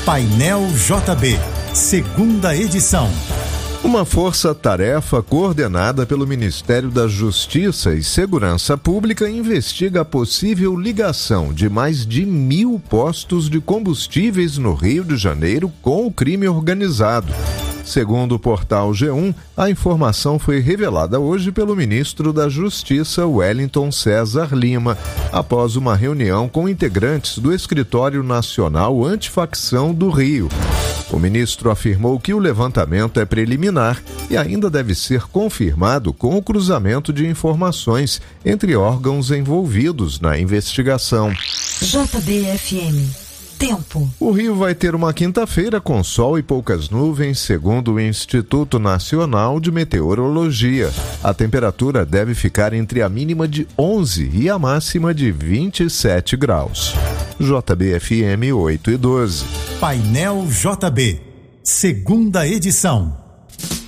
Painel JB, segunda edição. Uma força-tarefa coordenada pelo Ministério da Justiça e Segurança Pública investiga a possível ligação de mais de 1.000 postos de combustíveis no Rio de Janeiro com o crime organizado. Segundo o portal G1, a informação foi revelada hoje pelo ministro da Justiça, Wellington César Lima, após uma reunião com integrantes do Escritório Nacional Antifacção do Rio. O ministro afirmou que o levantamento é preliminar e ainda deve ser confirmado com o cruzamento de informações entre órgãos envolvidos na investigação. JBFM. Tempo. O Rio vai ter uma quinta-feira com sol e poucas nuvens, segundo o Instituto Nacional de Meteorologia. A temperatura deve ficar entre a mínima de 11 e a máxima de 27 graus. JBFM 8 e 12. Painel JB, segunda edição.